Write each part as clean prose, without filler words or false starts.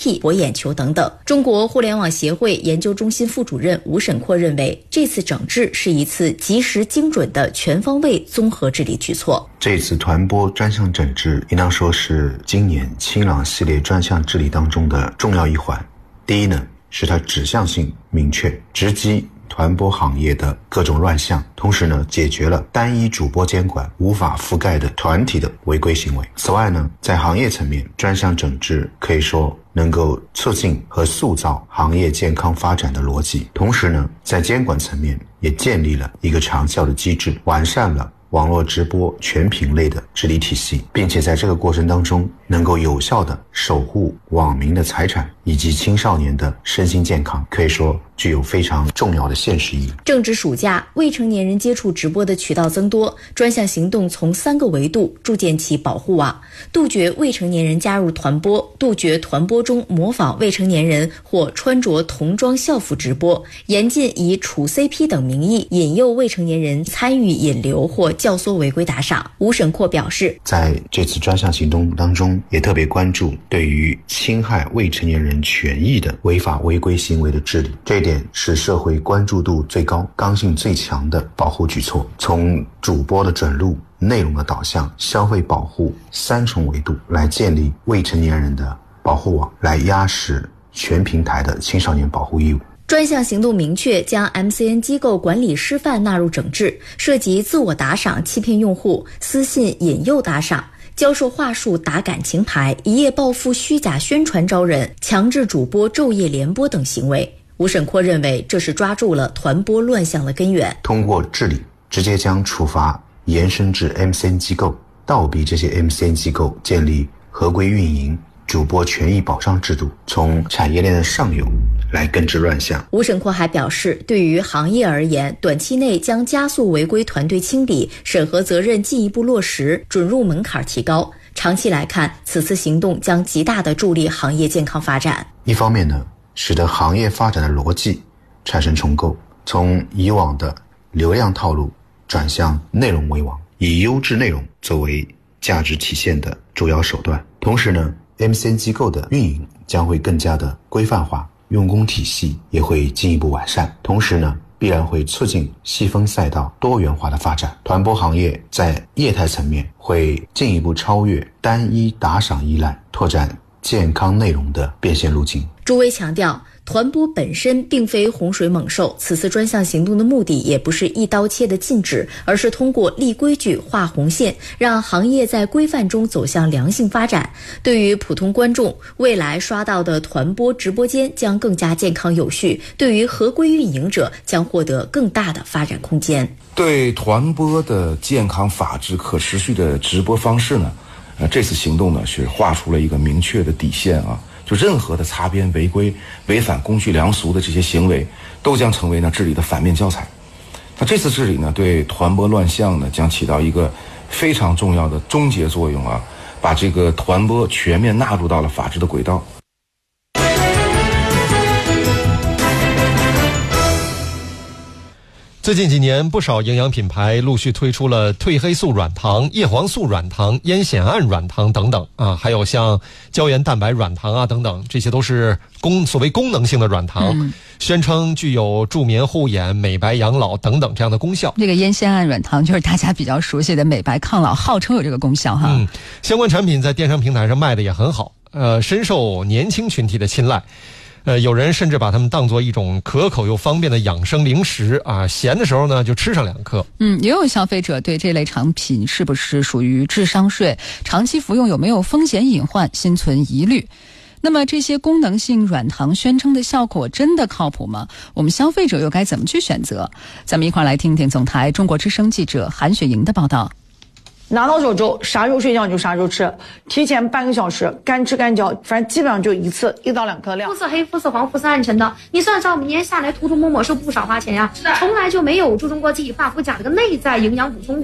替、博眼球等等。中国互联网协会研究中心副主任吴沈阔认为，这次整治是一次及时精准的全方位综合治理举措。 这次团播专项整治应当说是今年清朗系列专项治理当中的重要一环。第一呢，是它指向性明确，直击团播行业的各种乱象，同时呢，解决了单一主播监管无法覆盖的团体的违规行为。此外呢，在行业层面，专项整治可以说能够促进和塑造行业健康发展的逻辑，同时呢，在监管层面也建立了一个长效的机制，完善了网络直播全品类的治理体系，并且在这个过程当中能够有效地守护网民的财产以及青少年的身心健康，可以说具有非常重要的现实意义。 正值暑假，未成年人接触直播的渠道增多，专项行动从3个维度筑建起保护网，杜绝未成年人加入团播，杜绝团播中模仿未成年人或穿着童装校服直播，严禁以处 CP 等名义引诱未成年人参与引流或教唆违规打赏。吴沈阔表示， 在这次专项行动当中，也特别关注对于侵害未成年人权益的违法违规行为的治理，这一点是社会关注度最高、刚性最强的保护举措。从主播的准入、内容的导向、消费保护3重维度来建立未成年人的保护网，来压实全平台的青少年保护义务。 专项行动明确将 MCN 机构管理师范纳入整治，涉及自我打赏欺骗用户、私信引诱打赏、教授话术打感情牌、一夜暴富虚假宣传招人、强制主播昼夜联播等行为。吴沈阔认为，这是抓住了团播乱象的根源。 通过治理，直接将处罚延伸至 MCN 机构，倒逼这些 MCN 机构建立合规运营、主播权益保障制度，从产业链的上游来根治乱象。 吴沈阔还表示，对于行业而言，短期内将加速违规团队清理，审核责任进一步落实，准入门槛提高。长期来看，此次行动将极大地助力行业健康发展。 一方面呢，使得行业发展的逻辑产生重构，从以往的流量套路转向内容为王，以优质内容作为价值体现的主要手段。同时呢， MCN 机构的运营将会更加的规范化，用工体系也会进一步完善，同时呢，必然会促进细分赛道多元化的发展。团播行业在业态层面会进一步超越单一打赏依赖，拓展健康内容的变现路径。 朱威强调，团播本身并非洪水猛兽，此次专项行动的目的也不是一刀切的禁止，而是通过立规矩、画红线，让行业在规范中走向良性发展。对于普通观众，未来刷到的团播直播间将更加健康有序，对于合规运营者将获得更大的发展空间。 对团播的健康、法治、可持续的直播方式呢，这次行动呢是画出了一个明确的底线啊。就任何的擦边、违规、违反公序良俗的这些行为，都将成为呢治理的反面教材。那这次治理呢，对团播乱象呢，将起到一个非常重要的终结作用啊，把这个团播全面纳入到了法治的轨道。 最近几年，不少营养品牌陆续推出了褪黑素软糖、叶黄素软糖、烟酰胺软糖等等啊，还有像胶原蛋白软糖啊等等，这些都是所谓功能性的软糖，宣称具有助眠护眼、美白养老等等这样的功效。 这个烟酰胺软糖就是大家比较熟悉的美白抗老，号称有这个功效哈。 相关产品在电商平台上卖的也很好，深受年轻群体的青睐。有人甚至把它们当作一种可口又方便的养生零食啊，闲的时候呢就吃上2颗。 也有消费者对这类产品是不是属于智商税，长期服用有没有风险隐患心存疑虑。那么这些功能性软糖宣称的效果真的靠谱吗？我们消费者又该怎么去选择？咱们一块来听听总台中国之声记者韩雪莹的报道。 拿到手之后，啥时候睡觉就啥时候吃，提前半个小时，干吃干嚼，反正基本上就一次1到2颗量。 肤色黑、肤色黄、肤色暗沉的，你算算我们一年下来涂涂抹抹是不少花钱呀，从来就没有注重过自己发肤甲这个内在营养补充过的。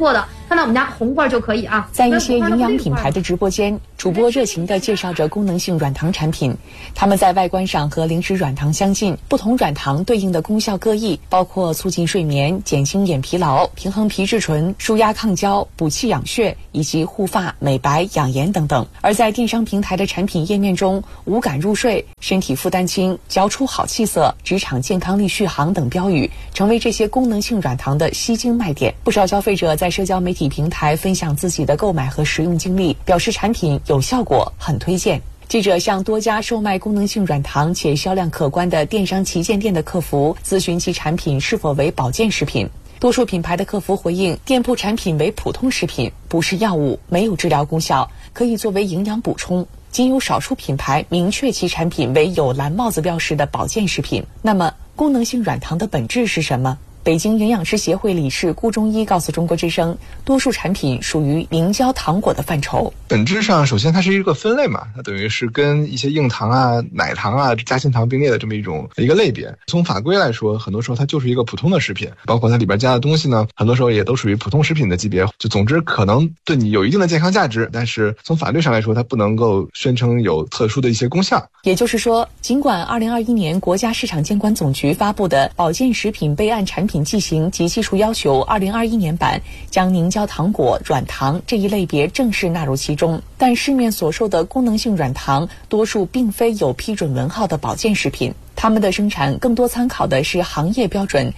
看到我们家红罐就可以啊。 在一些营养品牌的直播间，主播热情地介绍着功能性软糖产品，它们在外观上和零食软糖相近，不同软糖对应的功效各异，包括促进睡眠、减轻眼疲劳、平衡皮质醇、舒压抗焦、补气养血以及护发、美白、养颜等等。而在电商平台的产品页面中，无感入睡、身体负担轻、嚼出好气色、职场健康力续航等标语成为这些功能性软糖的吸睛卖点。不少消费者在社交媒体平台分享自己的购买和使用经历，表示产品有效果，很推荐。记者向多家售卖功能性软糖且销量可观的电商旗舰店的客服咨询其产品是否为保健食品，多数品牌的客服回应，店铺产品为普通食品，不是药物，没有治疗功效，可以作为营养补充。仅有少数品牌明确其产品为有蓝帽子标识的保健食品。那么，功能性软糖的本质是什么？北京营养师协会理事顾中医告诉中国之声，多数产品属于凝胶糖果的范畴。 本质上，首先它是一个分类嘛，它等于是跟一些硬糖啊、奶糖啊、夹心糖并列的这么一个类别。从法规来说，很多时候它就是一个普通的食品，包括它里边加的东西呢，很多时候也都属于普通食品的级别。就总之，可能对你有一定的健康价值，但是从法律上来说，它不能够宣称有特殊的一些功效。 也就是说，尽管2021年国家市场监管总局发布的保健食品备案产品剂型及技术要求2021年版将凝胶糖果、软糖这一类别正式纳入其中，但市面所售的功能性软糖多数并非有批准文号的保健食品，它们的生产更多参考的是行业标准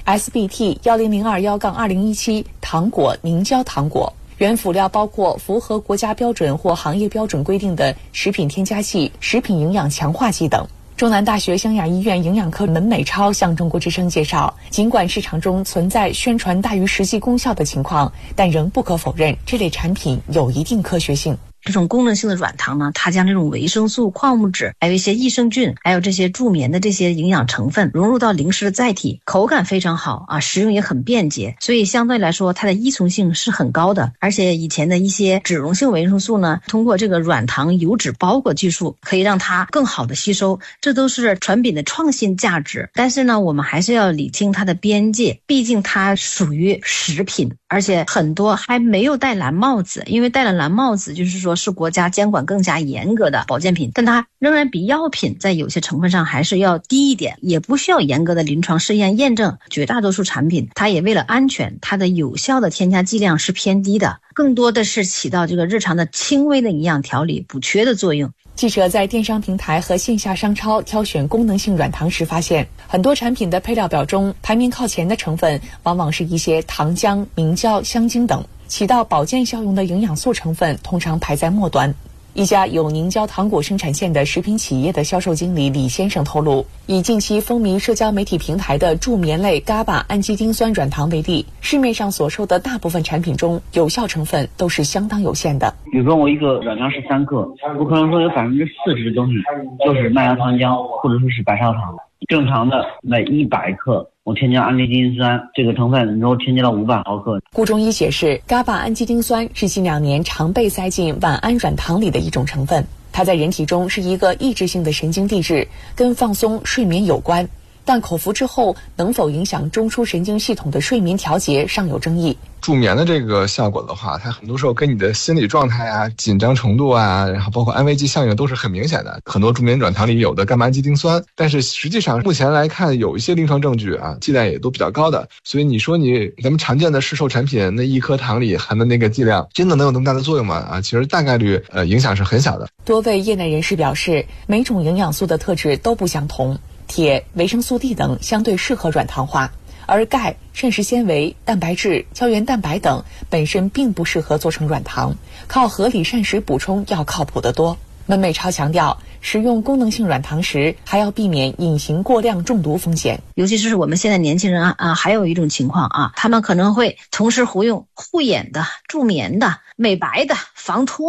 SBT10021-2017 糖果凝胶糖果。原辅料包括符合国家标准或行业标准规定的食品添加剂、食品营养强化剂等。中南大学湘雅医院营养科门美超向中国之声介绍，尽管市场中存在宣传大于实际功效的情况，但仍不可否认这类产品有一定科学性。 这种功能性的软糖呢，它将这种维生素、矿物质，还有一些益生菌，还有这些助眠的这些营养成分融入到零食的载体，口感非常好啊，食用也很便捷，所以相对来说它的依从性是很高的。而且以前的一些脂溶性维生素呢，通过这个软糖油脂包裹技术，可以让它更好的吸收，这都是产品的创新价值。但是呢，我们还是要理清它的边界，毕竟它属于食品，而且很多还没有戴蓝帽子，因为戴了蓝帽子就是说是国家监管更加严格的保健品，但它仍然比药品在有些成分上还是要低一点，也不需要严格的临床试验验证。绝大多数产品它也为了安全，它的有效的添加剂量是偏低的，更多的是起到这个日常的轻微的营养调理补缺的作用。 记者在电商平台和线下商超挑选功能性软糖时发现，很多产品的配料表中排名靠前的成分往往是一些糖浆、明胶、香精等，起到保健效用的营养素成分通常排在末端。一家有凝胶糖果生产线的食品企业的销售经理李先生透露，以近期风靡社交媒体平台的助眠类GABA氨基丁酸软糖为例，市面上所售的大部分产品中有效成分都是相当有限的。 比如说我一个软糖是3克，我可能说有40%的东西就是麦芽糖浆或者说是白砂糖，正常的每100克我添加氨基丁酸这个成分，然后添加了500毫克。 顾中医解释，GABA氨基丁酸是近2年常被塞进晚安软糖里的一种成分，它在人体中是一个抑制性的神经递质，跟放松、睡眠有关，但口服之后能否影响中枢神经系统的睡眠调节尚有争议。 助眠的这个效果的话，它很多时候跟你的心理状态啊、紧张程度啊，然后包括安慰剂效应都是很明显的。很多助眠软糖里有的伽马氨基丁酸，但是实际上目前来看，有一些临床证据啊，剂量也都比较高的。所以你说咱们常见的市售产品那一颗糖里含的那个剂量，真的能有那么大的作用吗？啊，其实大概率影响是很小的。 多位业内人士表示，每种营养素的特质都不相同，铁、维生素 D 等相对适合软糖化。而钙、膳食纤维、蛋白质、胶原蛋白等本身并不适合做成软糖，靠合理膳食补充要靠谱得多。门美超强调，使用功能性软糖时还要避免隐形过量中毒风险。 尤其是我们现在年轻人还有一种情况啊，他们可能会同时服用护眼的、助眠的、美白的、防脱的，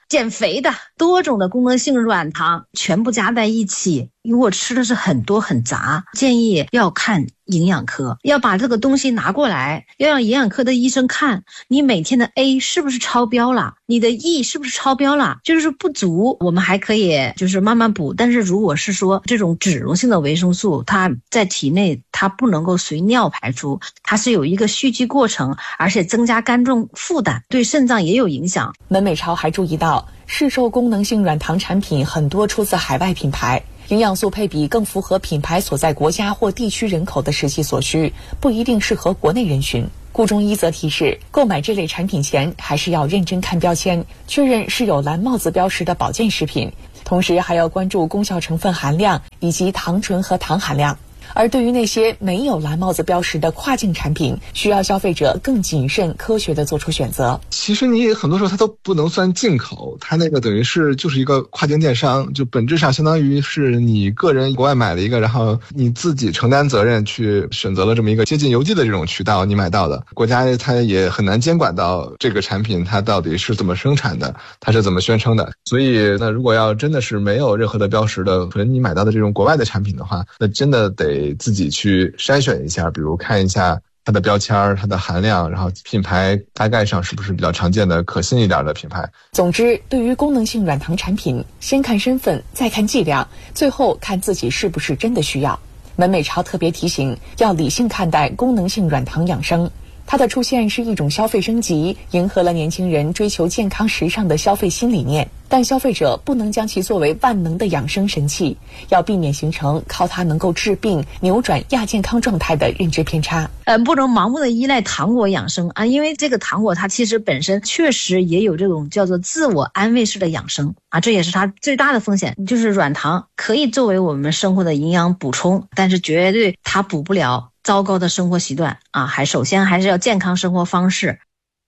减肥的，多种的功能性软糖全部加在一起，如果吃的是很多很杂，建议要看营养科，要把这个东西拿过来，要让营养科的医生看你每天的 A 是不是超标了，你的 E 是不是超标了，就是不足，我们还可以就是慢慢补。但是如果是说这种脂溶性的维生素，它在体内它不能够随尿排出，它是有一个蓄积过程，而且增加肝脏负担，对肾脏也有影响。 门美超还注意到，市售功能性软糖产品很多出自海外品牌，营养素配比更符合品牌所在国家或地区人口的实际所需，不一定适合国内人群。顾中医则提示，购买这类产品前还是要认真看标签，确认是有蓝帽子标识的保健食品，同时还要关注功效成分含量以及糖醇和糖含量。而对于那些没有蓝帽子标识的跨境产品，需要消费者更谨慎科学地做出选择。 其实你很多时候它都不能算进口，它那个等于是就是一个跨境电商，就本质上相当于是你个人国外买了一个，然后你自己承担责任去选择了这么一个接近邮寄的这种渠道，你买到的，国家它也很难监管到这个产品它到底是怎么生产的，它是怎么宣称的。所以那如果要真的是没有任何的标识的，可能你买到的这种国外的产品的话，那真的得自己去筛选一下，比如看一下它的标签、它的含量，然后品牌大概上是不是比较常见的可信一点的品牌。 总之，对于功能性软糖产品，先看身份，再看剂量，最后看自己是不是真的需要。门美超特别提醒，要理性看待功能性软糖养生。它的出现是一种消费升级，迎合了年轻人追求健康时尚的消费新理念，但消费者不能将其作为万能的养生神器，要避免形成靠它能够治病、扭转亚健康状态的认知偏差。 不能盲目的依赖糖果养生啊，因为这个糖果它其实本身确实也有这种叫做自我安慰式的养生啊，这也是它最大的风险。就是软糖可以作为我们生活的营养补充，但是绝对它补不了糟糕的生活习惯啊，首先还是要健康生活方式。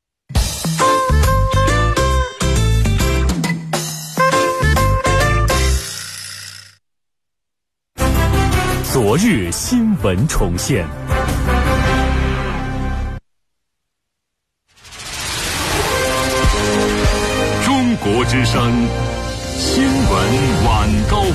昨日新闻重现。中国之声新闻晚高